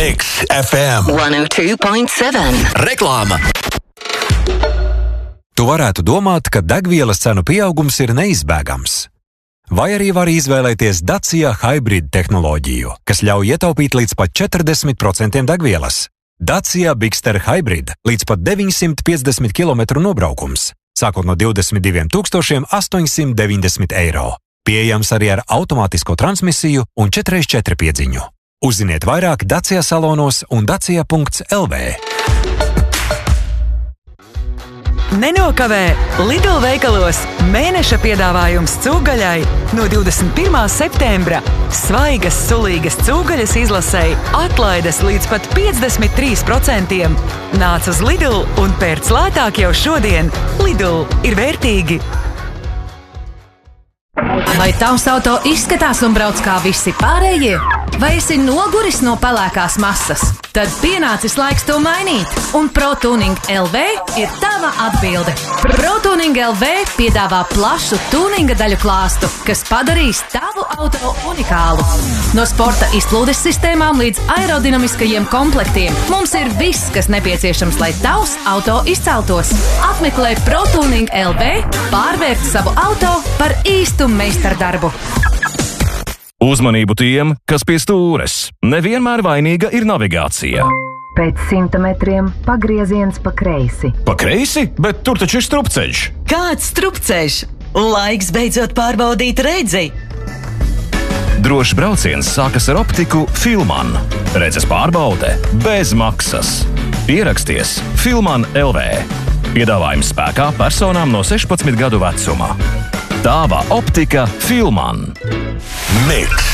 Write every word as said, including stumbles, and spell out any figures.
Mix F M one oh two point seven. Reklāma. Tu varētu domāt, ka degvielas cenu pieaugums ir neizbēgams. Vai arī var izvēlēties Dacia Hybrid tehnoloģiju, kas ļauj ietaupīt līdz pat četrdesmit procentiem degvielas. Dacia Bigster Hybrid līdz pat deviņsimt piecdesmit kilometru nobraukums, sākot no divdesmit diviem tūkstošiem astoņsimt deviņdesmit eiro. Pieejams arī ar automātisko transmisiju un četri četri piedziņu. Uzziniet vairāk Dacia salonos un dacia punkts l v. Nenokavē Lidl veikalos mēneša piedāvājums cūgaļai no divdesmit pirmā septembra. Svaigas, sulīgas cūgaļas izlasei atlaides līdz pat piecdesmit trīs procentiem. Nāc uz Lidl un pērc lētāk jau šodien. Lidl ir vērtīgi. Vai tavs auto izskatās un brauc kā visi pārējie? Vai esi noguris no pelēkās masas? Tad pienācis laiks to mainīt, un ProTuning L V ir tava atbilde. ProTuning L V piedāvā plašu tuninga daļu klāstu, kas padarīs tavu auto unikālu. No sporta izplūdes sistēmām līdz aerodinamiskajiem komplektiem mums ir viss, kas nepieciešams, lai tavs auto izceltos. Apmeklē ProTuning L V, pārvērt savu auto par īstu meistardarbu. Uzmanību tiem, kas pie stūres. Nevienmēr vainīga ir navigācija. Pēc simta metriem pagrieziens pa kreisi. Pa kreisi? Bet tur taču ir strupceļš. Kāds strupceļš? Laiks beidzot pārbaudīt redzi. Drošs brauciens sākas ar optiku Filman. Redzes pārbaude bez maksas. Pieraksties Filman L V. Piedāvājums spēkā personām no sešpadsmit gadu vecumā. Tava optika Filman. Mix